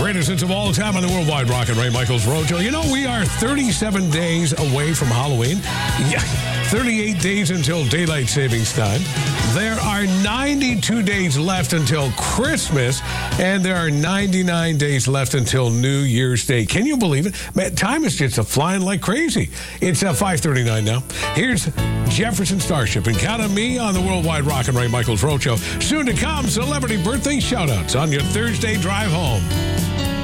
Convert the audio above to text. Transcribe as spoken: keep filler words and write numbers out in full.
greatest hits of all time on the Worldwide Rock and Ray Michaels Roadshow. You know, we are thirty-seven days away from Halloween. Yeah, thirty-eight days until daylight savings time. There are ninety-two days left until Christmas, and there are ninety-nine days left until New Year's Day. Can you believe it? Man, time is just flying like crazy. It's uh, five thirty-nine now. Here's Jefferson Starship, and count on me on the Worldwide Rock and Ray Michaels Roadshow. Soon to come, celebrity birthday shout-outs on your Thursday drive home.